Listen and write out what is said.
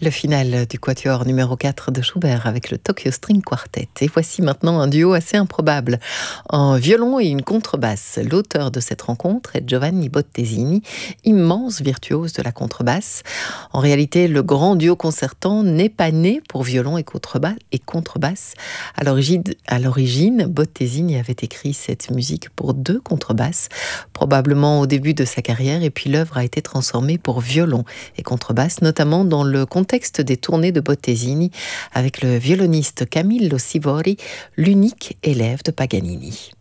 Le final du quatuor numéro 4 de Schubert avec le Tokyo String Quartet. Et voici maintenant un duo assez improbable. Un violon et une contrebasse. L'auteur de cette rencontre est Giovanni Bottesini, immense virtuose de la contrebasse. En réalité, le grand duo concertant n'est pas né pour violon et contrebasse. À l'origine, Bottesini avait écrit cette musique pour 2 contrebasses, probablement au début de sa carrière, et puis l'œuvre a été transformée pour violon et contrebasse, notamment dans le contexte des tournées de Bottesini avec le violoniste Camillo Sivori, l'unique élève de Paganini.